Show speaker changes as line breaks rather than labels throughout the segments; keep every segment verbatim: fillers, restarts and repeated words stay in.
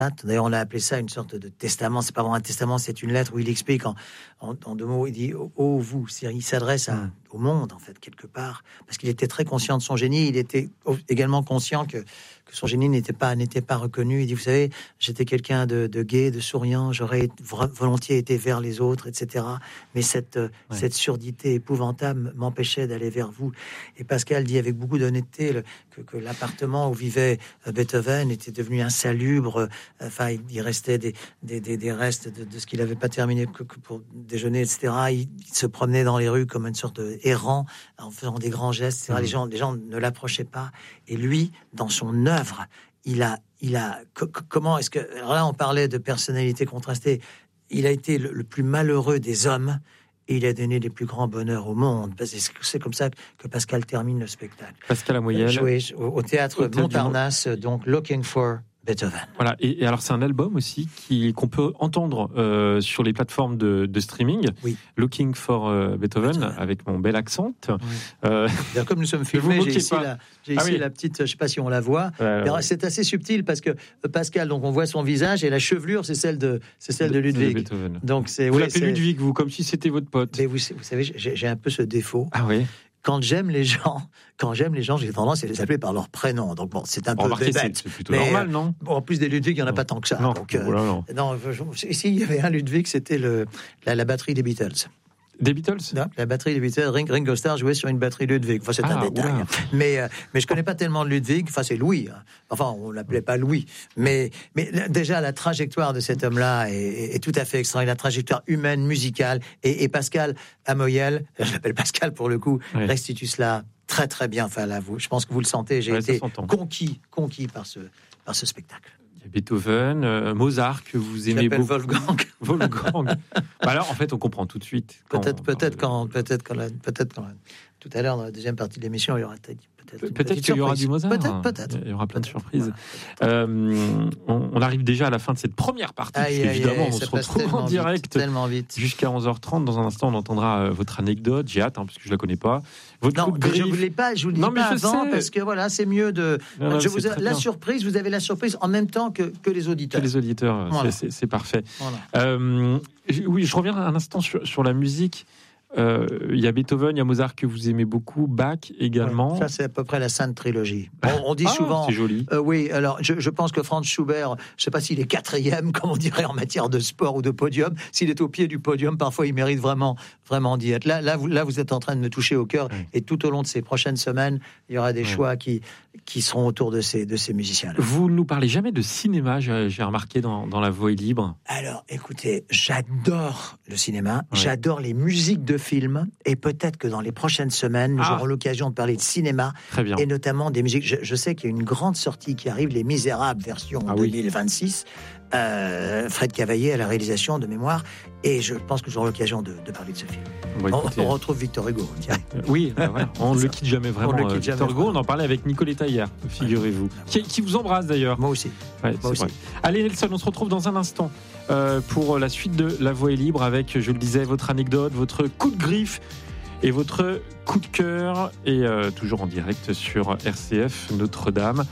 D'ailleurs, on a appelé ça une sorte de testament. C'est pas vraiment un testament, c'est une lettre où il explique en, en, en deux mots. Il dit « Oh, vous ». Il s'adresse à, mmh. au monde, en fait, quelque part. Parce qu'il était très conscient de son génie. Il était également conscient que, que son génie n'était pas, n'était pas reconnu. Il dit « Vous savez, j'étais quelqu'un de, de gai, de souriant. J'aurais volontiers été vers les autres, et cetera. Mais cette, ouais. cette surdité épouvantable m'empêchait d'aller vers vous. » Et Pascal dit avec beaucoup d'honnêteté le, que, que l'appartement où vivait Beethoven était devenu insalubre. Enfin, il restait des, des, des, des restes de, de ce qu'il n'avait pas terminé que, que pour déjeuner, et cetera. Il, il se promenait dans les rues comme une sorte d'errant, en faisant des grands gestes, et cetera. Mmh. Les gens, les gens ne l'approchaient pas. Et lui, dans son œuvre, il a, il a, co- comment est-ce que, alors là, on parlait de personnalité contrastée. Il a été le, le plus malheureux des hommes. Et il a donné les plus grands bonheurs au monde. C'est comme ça que Pascal termine le spectacle.
Pascal Amoyel.
Joué au, au théâtre au Montparnasse, du... donc Looking for Beethoven.
Voilà, et, et alors c'est un album aussi qui, qu'on peut entendre euh, sur les plateformes de, de streaming.
Oui.
Looking for euh, Beethoven, Beethoven, avec mon bel accent.
Oui. Euh, comme nous sommes filmés, j'ai ici, la, j'ai ici ah oui. la petite, je ne sais pas si on la voit, ouais, ouais. c'est assez subtil parce que Pascal, donc on voit son visage et la chevelure, c'est celle de, c'est celle de, de Ludwig.
De Beethoven.
Donc c'est,
vous
ouais,
l'appelez
c'est...
Ludwig, vous, comme si c'était votre pote.
Mais vous, vous savez, j'ai, j'ai un peu ce défaut.
Ah oui.
Quand j'aime les gens, quand j'aime les gens, j'ai tendance à les appeler par leur prénom. Donc bon, c'est un peu bête.
C'est, c'est plutôt mais, normal, non?
Bon, en plus des Ludwig, il n'y en a non. pas tant que ça.
Non,
donc, euh,
voilà, non.
non je, ici, il y avait un Ludwig, c'était le, la, la batterie des Beatles.
Des Beatles?
Non, la batterie des Beatles. Ringo Starr jouait sur une batterie Ludwig. Enfin, c'est ah, un détail. Oula. Mais, euh, mais je connais pas tellement de Ludwig. Enfin, c'est Louis. Hein. Enfin, on l'appelait pas Louis. Mais, mais déjà, la trajectoire de cet homme-là est, est, est tout à fait extraordinaire. La trajectoire humaine, musicale. Et, et Pascal Amoyel, je l'appelle Pascal pour le coup, oui. restitue cela très, très bien. Enfin, là, vous, je pense que vous le sentez. J'ai ouais, été conquis, conquis par ce, par ce spectacle.
Beethoven, euh, Mozart que vous aimez beaucoup.
Wolfgang.
Wolfgang. Bah alors en fait on comprend tout de suite.
Quand, peut-être, peut-être quand, peut-être quand, la, peut-être quand la, tout à l'heure dans la deuxième partie de l'émission il y aura peut-être.
Peut-être, peut-être qu'il y aura du Mozart.
Peut-être, peut-être.
Il y aura plein de
peut-être.
surprises. Voilà, euh, on, on arrive déjà à la fin de cette première partie. Aïe, aïe, évidemment, aïe, on se retrouve en direct
vite,
jusqu'à onze heures trente. Dans un instant, on entendra votre anecdote. J'ai hâte, hein, parce que je la connais pas. Votre
non,
coup de griffe.
je vous l'ai pas. Je vous le dis non, pas avant sais. Parce que voilà, c'est mieux de. Non, non, je vous a, la bien. surprise, vous avez la surprise en même temps que, que les auditeurs.
Que les auditeurs, voilà. c'est, c'est, c'est parfait. Voilà. Euh, oui, je reviens un instant sur, sur la musique. Il euh, y a Beethoven, il y a Mozart que vous aimez beaucoup, Bach également.
Ouais, ça, c'est à peu près la Sainte Trilogie. On, on dit
ah,
souvent.
C'est joli.
Euh, oui, alors je, je pense que Franz Schubert, je ne sais pas s'il est quatrième, comme on dirait en matière de sport ou de podium. S'il est au pied du podium, parfois il mérite vraiment, vraiment d'y être. Là, là, vous, là, vous êtes en train de me toucher au cœur. Ouais. Et tout au long de ces prochaines semaines, il y aura des ouais. choix qui, qui seront autour de ces, de ces musiciens-là.
Vous ne nous parlez jamais de cinéma, j'ai, j'ai remarqué dans, dans La Voix est libre.
Alors, écoutez, j'adore le cinéma, ouais. j'adore les musiques de films. Et peut-être que dans les prochaines semaines, nous ah. aurons l'occasion de parler de cinéma et notamment des musiques. Je, je sais qu'il y a une grande sortie qui arrive, Les Misérables version ah, deux mille vingt-six. Oui. Euh, Fred Cavaillé à la réalisation de mémoire. Et je pense que nous aurons l'occasion de, de parler de ce film.
Bon, écoutez,
on, on retrouve Victor Hugo.
Euh, oui, bah, voilà. on ne le quitte jamais vraiment. On le quitte jamais Victor Hugo, on en parlait avec Nicoletta hier, figurez-vous. Qui, qui vous embrasse d'ailleurs.
Moi aussi.
Ouais,
Moi aussi.
Vrai. Allez Nelson, on se retrouve dans un instant euh, pour la suite de La Voix est libre avec, je le disais, votre anecdote, votre coup de griffe et votre coup de cœur, et euh, toujours en direct sur R C F Notre-Dame.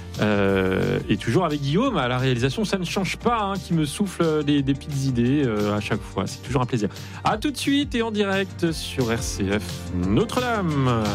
Euh, et toujours avec Guillaume à la réalisation, ça ne change pas, hein, qui me souffle des, des petites idées euh, à chaque fois. C'est toujours un plaisir. À tout de suite et en direct sur R C F Notre-Dame.